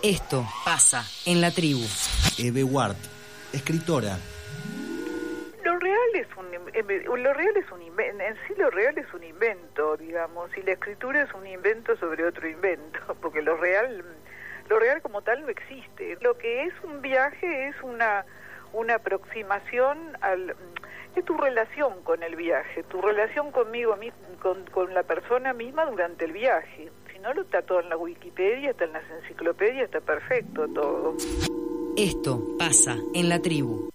Esto pasa en la tribu. Eve Ward, escritora. Lo real es un invento, en sí lo real es un invento, digamos, y la escritura es un invento sobre otro invento, porque lo real como tal no existe. Lo que es un viaje es una aproximación es tu relación con el viaje, tu relación conmigo, con la persona misma durante el viaje. Si no, lo está todo en la Wikipedia, está en las enciclopedias, está perfecto todo. Esto pasa en la tribu.